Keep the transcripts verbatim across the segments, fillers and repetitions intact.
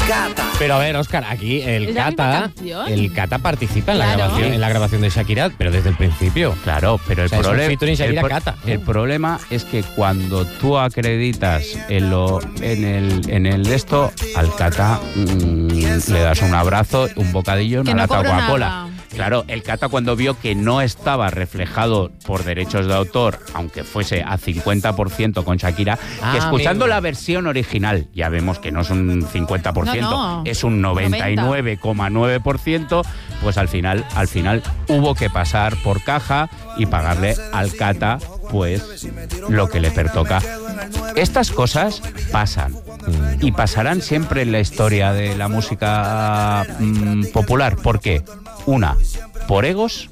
Cata. Pero a ver, Óscar, aquí el ¿Es la misma Cata, canción? el Cata participa en la Claro. grabación, en la grabación de Shakira, pero desde el principio. Claro, pero el, O sea, es un problema, featuring el, Shakira pro- Cata, ¿no? el problema es que cuando tú acreditas en, lo, en, el, en el esto, al Cata mmm, le das un abrazo, un bocadillo, Que una no lata de cobra Coca-Cola. nada. Claro, el Cata cuando vio que no estaba reflejado por derechos de autor, aunque fuese a cincuenta por ciento con Shakira, Ah, que escuchando amigo. la versión original, ya vemos que no es un cincuenta por ciento, No, no. es un noventa y nueve coma nueve por ciento, pues al final, al final hubo que pasar por caja y pagarle al Cata pues lo que le pertoca. Estas cosas pasan y pasarán siempre en la historia de la música mmm, popular. ¿Por qué? Una, por egos,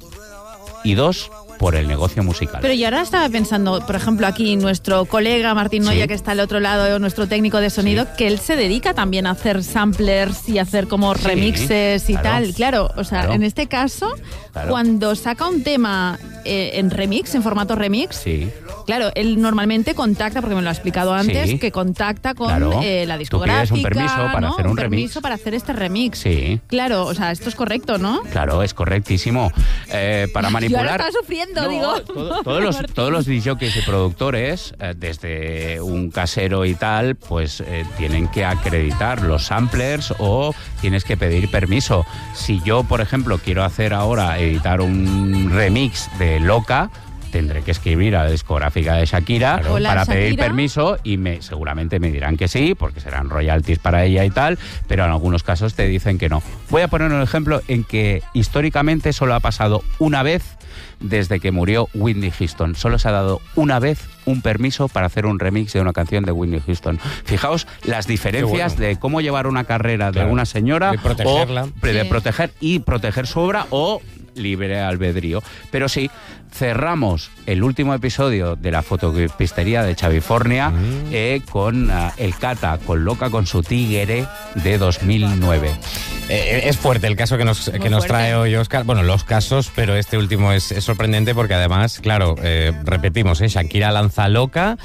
y dos, por el negocio musical. Pero yo ahora estaba pensando, por ejemplo, aquí nuestro colega Martín Noya, Sí. que está al otro lado, nuestro técnico de sonido, Sí. que él se dedica también a hacer samplers y hacer como Sí, remixes y claro. tal. Claro, o sea, Claro. en este caso, Claro. cuando saca un tema eh, en remix, en formato remix, Sí. claro, él normalmente contacta, porque me lo ha explicado antes, Sí. que contacta con Claro. eh, la Tú discográfica. pides un permiso para ¿no? hacer un remix. permiso para hacer este remix. Sí. Claro, o sea, esto es correcto, ¿no? Claro, es correctísimo. Eh, para Yo manipular... ahora estaba sufriendo, No, digo. todo- todos los todos los disjockeys y productores, eh, desde un casero y tal, pues eh, tienen que acreditar los samplers o tienes que pedir permiso. Si yo, por ejemplo, quiero hacer ahora, editar un remix de Loca, tendré que escribir a la discográfica de Shakira Claro. Hola, para pedir Shakira. permiso y me seguramente me dirán que sí, porque serán royalties para ella y tal, pero en algunos casos te dicen que no. Voy a poner un ejemplo en que históricamente solo ha pasado una vez desde que murió Whitney Houston. Solo se ha dado una vez un permiso para hacer un remix de una canción de Whitney Houston. Fijaos las diferencias bueno. de cómo llevar una carrera Claro. de una señora De protegerla. o de Sí. proteger y proteger su obra o libre albedrío. Pero sí, cerramos el último episodio de la fotopistería de Chavifornia Mm. eh, con uh, el Cata, con Loca con su tigre de dos mil nueve. Eh, es fuerte el caso que nos, que Muy nos fuerte. trae hoy Óscar. Bueno, los casos, pero este último es, es sorprendente porque además, claro, eh, repetimos, ¿eh? Shakira lanza Loca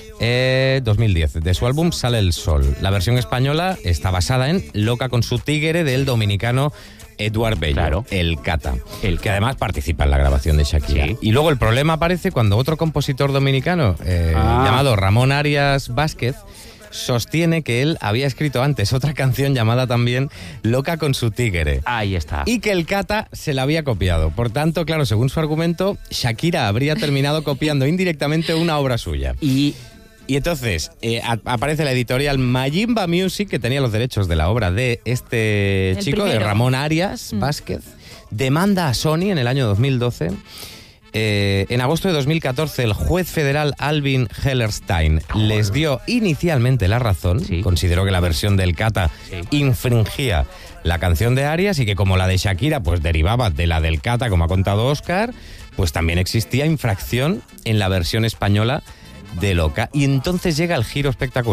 eh, dos mil diez. De su álbum Sale el Sol. La versión española está basada en Loca con su tigre del dominicano Eduard Bello, Claro. el Cata, El que además participa en la grabación de Shakira. Sí. Y luego el problema aparece cuando otro compositor dominicano eh, Ah. llamado Ramón Arias Vázquez sostiene que él había escrito antes otra canción llamada también Loca con su tigre. Ahí está. Y que el Cata se la había copiado. Por tanto, claro, según su argumento, Shakira habría terminado copiando indirectamente una obra suya. Y Y entonces eh, a- aparece la editorial Mayimba Music, que tenía los derechos de la obra de este El chico, de primero. Ramón Arias Mm. Vázquez. Demanda a Sony en el año dos mil doce. Eh, en agosto de dos mil catorce, el juez federal Alvin Hellerstein les dio inicialmente la razón. Sí. Consideró que la versión del Cata Sí. infringía la canción de Arias y que como la de Shakira pues derivaba de la del Cata, como ha contado Óscar, pues también existía infracción en la versión española de Loca. Y entonces llega el giro espectacular.